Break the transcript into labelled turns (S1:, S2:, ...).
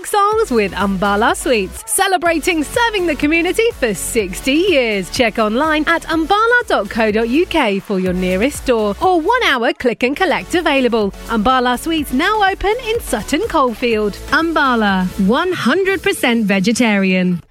S1: songs with Umbala Sweets, celebrating serving the community for 60 years. Check online at umbala.co.uk for your nearest store or 1 hour click and collect available. Umbala Sweets now open in Sutton Coldfield. Umbala, 100% vegetarian.